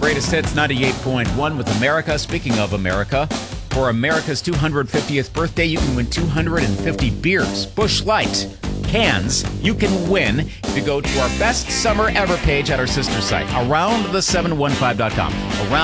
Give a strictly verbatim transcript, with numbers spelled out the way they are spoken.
Greatest Hits ninety-eight point one with America. Speaking of America, for America's two hundred fiftieth birthday, you can win two hundred fifty beers. Busch Light cans you can win if you go to our Best Summer Ever page at our sister site, around the seven one five dot com. Around